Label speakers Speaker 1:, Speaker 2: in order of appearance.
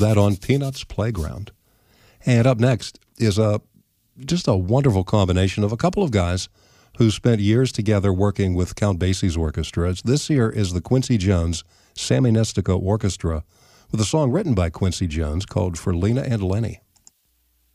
Speaker 1: That on Peanuts Playground. And up next is just a wonderful combination of a couple of guys who spent years together working with Count Basie's orchestra. This here is the Quincy Jones Sammy Nestico Orchestra with a song written by Quincy Jones called For Lena and Lenny.